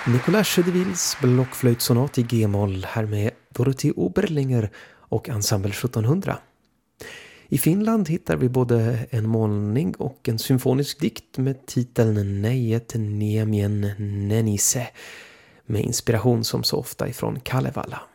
Nicolas Chedevils blockflöjtsonat i G-moll här med Dorothy Oberlinger och Ensemble 1700. I Finland hittar vi både en målning och en symfonisk dikt med titeln Nejet Niemien Nenise med inspiration som så ofta ifrån Kalevala.